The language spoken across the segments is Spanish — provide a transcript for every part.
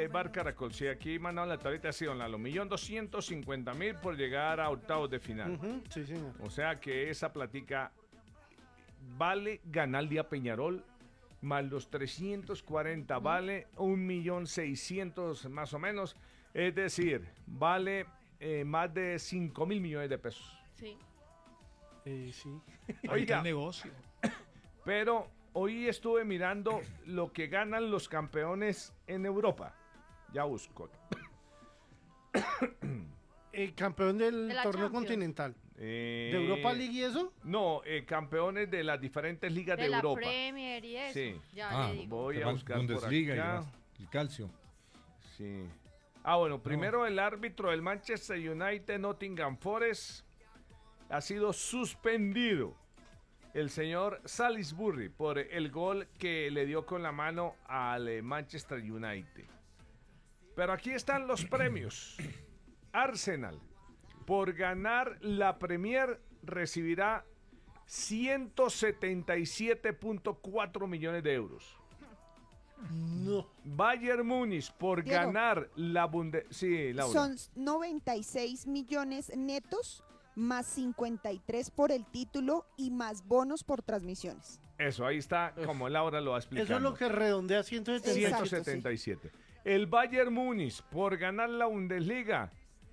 Bar Caracol, si aquí mandaron la tablita así, don Lalo, 1.250.000 por llegar a octavos de final. Sí, señor. O sea que esa platica vale ganar día Peñarol, más los 340, vale 1.600.000 más o menos. Es decir, vale más de 5.000 millones de pesos. Sí. Sí. Oiga, el negocio. pero hoy estuve mirando lo que ganan los campeones en Europa. Ya busco. El campeón del De la torneo Champions. continental. ¿De ¿De Europa League y eso? No, campeones de las diferentes ligas de, De la Europa. Premier y eso. Sí. Ya le digo. Voy a buscar Bundesliga por y acá. demás. El calcio. Sí. Bueno, primero el árbitro del Manchester United Nottingham Forest ha sido suspendido. El señor Salisbury por el gol que le dio con la mano al Manchester United. Pero aquí están los premios. Arsenal, por ganar la Premier, recibirá 177.4 millones de euros. No. Bayern Múnich, por Diego. ganar la Bundesliga. Sí, Laura. Son 96 millones netos, más 53 por el título y más bonos por transmisiones. Eso, ahí está, como Laura lo ha explicado. Eso es lo que redondea 170. Exacto. 177. El Bayern Múnich, por ganar la Bundesliga,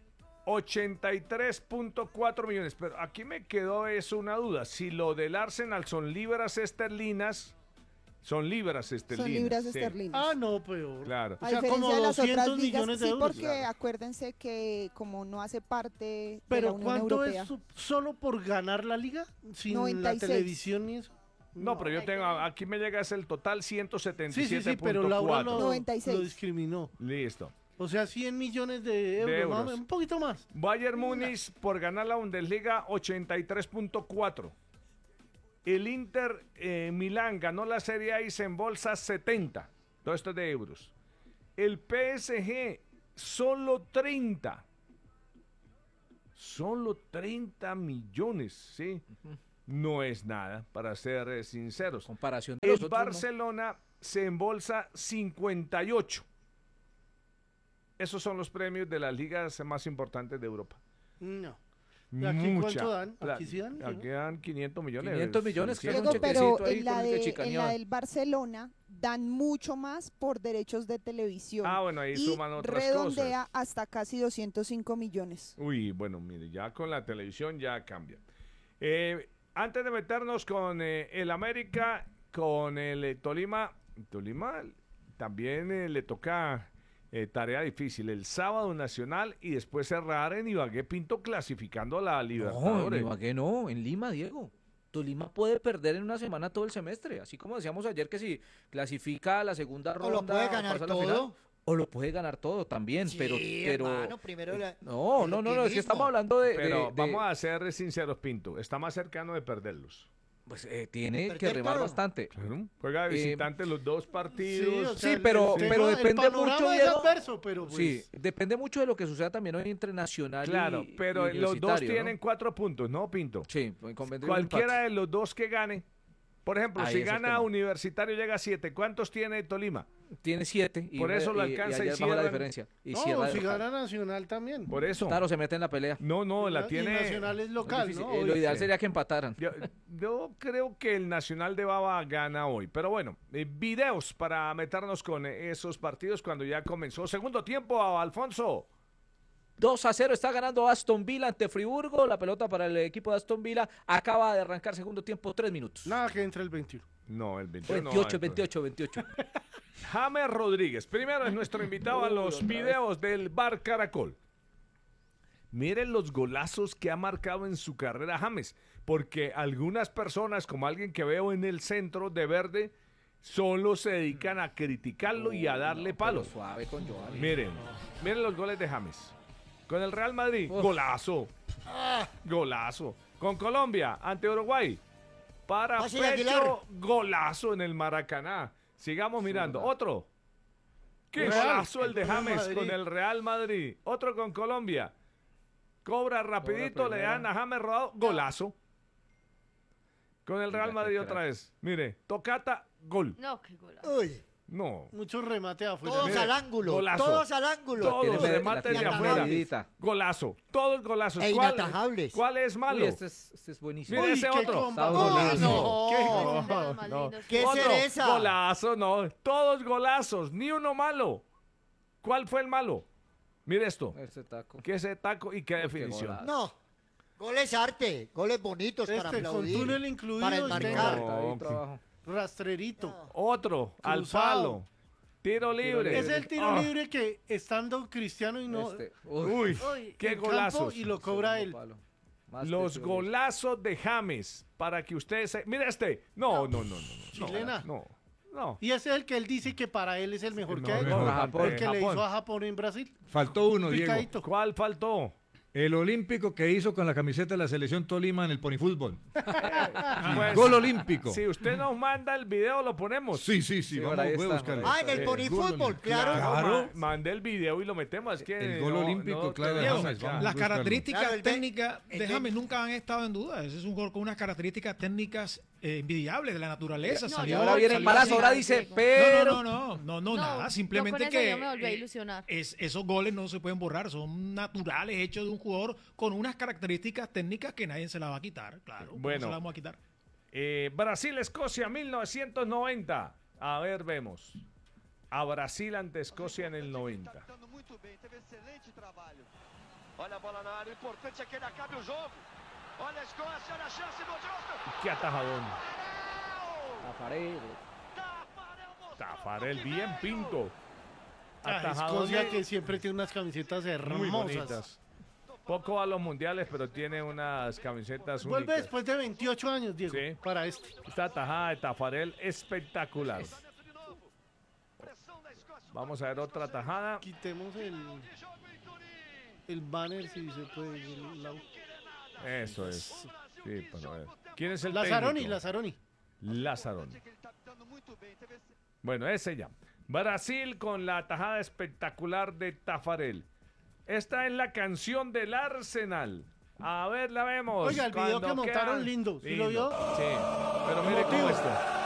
83.4 millones. Pero aquí me quedó eso una duda. Si lo del Arsenal son libras esterlinas, son libras esterlinas. Son libras sí. esterlinas. Ah, no, peor. Claro. O A sea, diferencia como de las 200 otras ligas, millones de sí, euros. porque Claro. acuérdense que como no hace parte de la Pero Unión ¿cuánto Europea, es solo por ganar la liga? Sin 96. la televisión y eso. No, pero yo tengo, aquí me llega es el total Sí, 177.4. pero Laura lo 96. discriminó. Listo. O sea, 100 millones de euros, euros. más o menos, un poquito más. Bayern Múnich por ganar la Bundesliga 83.4. El Inter Milán ganó la Serie A y se embolsa 70. Todo esto es de euros. El PSG solo 30. Solo 30 millones, ¿sí? No es nada, para ser sinceros. Comparación de los El otros, ¿no? Barcelona se embolsa 58. Esos son los premios de las ligas más importantes de Europa. No. ¿Y aquí cuánto dan? Pla- Aquí sí dan, ¿no? Aquí dan 500 millones. 500 millones, Sí, que es un Diego, pero chequecito ahí en con la, el que en la chicaneaban. del Barcelona dan mucho más por derechos de televisión. Bueno, ahí y suman otras redondea cosas. hasta casi 205 millones. Uy, bueno, mire, ya con la televisión ya cambia. Antes de meternos con el América, con el Tolima también le toca tarea difícil. El sábado Nacional y después cerrar en Ibagué Pinto clasificando a la No, en Libertadores. Ibagué no, en Lima, Diego. Tolima puede perder en una semana todo el semestre, así como decíamos ayer que si clasifica a la segunda O ronda lo puede ganar pasa a la final, todo. o lo puede ganar todo también, Sí, pero hermano, primero no, lo es que mismo. estamos hablando Pero de- vamos a ser sinceros, Pinto. Está más cercano de perderlos. pues tiene Perder que remar todo. bastante. Juega de visitante los dos partidos. o sea, Sí, pero el depende panorama mucho, es Diego. adverso, pero pues, Sí, depende mucho de lo que suceda también hoy entre Nacional Claro, y pero y los dos Universitario, tienen ¿no? 4 puntos, ¿no, Pinto? Sí, convendría un Cualquiera empate. de los dos que gane. Por ejemplo, Ahí si es el gana tema. Universitario llega a 7. ¿Cuántos tiene Tolima? Tiene 7 y Por eso lo alcanza y ayer bajó la cierran. diferencia. Y no, cierra de si local. gana Nacional también. Por eso. Claro, se mete en la pelea. No, la Y tiene. Nacional es local, Es difícil. ¿no? Lo ideal Sí. sería que empataran. Yo creo que el Nacional de Baba gana hoy. Pero bueno, videos para meternos con esos partidos cuando ya comenzó. Segundo tiempo, Alfonso. 2-0 está ganando Aston Villa ante Friburgo. La pelota para el equipo de Aston Villa. Acaba de arrancar segundo tiempo, 3 minutos. Nada que entre el 21. No, el 21. 28. James Rodríguez. Primero es nuestro invitado a los videos del Bar Caracol. Miren los golazos que ha marcado en su carrera James, porque algunas personas, como alguien que veo en el centro de verde, solo se dedican a criticarlo y a darle palos. Suave con Giovanni. Miren los goles de James. Con el Real Madrid, Uf. golazo. Golazo. Con Colombia, ante Uruguay. Para Fácil, pecho, Aguilar. golazo en el Maracaná. Sigamos mirando. Otro. Qué Real. golazo el de El Real James Madrid. con el Real Madrid. Otro con Colombia. Cobra rapidito, le dan a James rodado. Golazo. Con el Real Mira, Madrid qué otra crack. vez. Mire, tocata, gol. No, qué golazo. Uy, No. Mucho remate afuera. Todos Mire, al ángulo. golazo. Todos al ángulo. Todos Tiene los la remates de tiene afuera. medidita. Golazo. Todos golazos. E ¿Cuál, inatajables. ¿Cuál es malo? Uy, este es buenísimo. Mire Uy, ese qué otro. comba. Uy, no. Qué No, comba. no. ¿Qué Otro, cereza? Golazo, no. Todos golazos. Ni uno malo. ¿Cuál fue el malo? Mire esto. Ese taco. ¿Qué ese taco y qué definición? golazo. No. Goles arte. Goles bonitos para Con aplaudir. túnel incluido Para y enmarcar. No, Apretadito ok. abajo. rastrerito. No. Otro, al Cruzado. palo. Tiro libre. Es el tiro Ah, libre que estando Cristiano y no Este. Uy, en qué campo golazos. y lo cobra él. Palo. Más Los de tiro libre. golazos de James. Para que ustedes se... Mira este. No. Chilena. No. No. Y ese es el que él dice que para él es el mejor que hay. mejor. Japón. El que le hizo a Japón en Brasil. Faltó uno, Diego. Picadito. ¿Cuál faltó? El olímpico que hizo con la camiseta de la selección Tolima en el ponifútbol. Pues, Gol olímpico. si usted nos manda el video, lo ponemos. Sí, por vamos, ahí voy a está, buscarlo. por ahí Ah, en el ponifútbol, claro. Claro. Mandé el video y lo metemos. Es que El gol olímpico, claro, tenemos James, acá. vamos. Las buscarlo. características Claro, técnicas el de de- James nunca han estado en duda. Ese es un gol con unas características técnicas envidiables de la naturaleza. Y Salió- ahora viene el salió malazo, así. ahora dice, No, pero... No, nada. Simplemente yo con eso que yo me volví a ilusionar. esos goles no se pueden borrar. Son naturales, hechos de un jugador con unas características técnicas que nadie se las va a quitar. Claro, ¿cómo Bueno. se las vamos a quitar? Brasil-Escocia 1990. A ver, vemos. A Brasil ante Escocia en el 90. Adaptando muito bem, teve excelente trabalho. Olha a bola na área, o importante é que ele acabe o jogo. Olha a Escócia, olha a chance do Johnston. Qué atajadón. Tafarel. Tafarel bien pinto. Ah, Atajadón Escocia de- que siempre tiene unas camisetas muy hermosas. bonitas. Poco a los mundiales, pero tiene unas camisetas Vuelve únicas. después de 28 años, Diego, Sí. para este. Esta tajada de Tafarel espectacular. Vamos a ver otra tajada. Quitemos el banner si se puede. Eso es. Sí, para ver. ¿Quién es el Lazzaroni, técnico? Lazzaroni. Lazzaroni. Bueno, ese ya. Brasil con la tajada espectacular de Tafarel. Esta es la canción del Arsenal. A ver, la vemos. Oiga, el video Cuando que montaron quedan- lindo. ¿Sí lo vio? Sí, pero mire cómo Emotivo. está.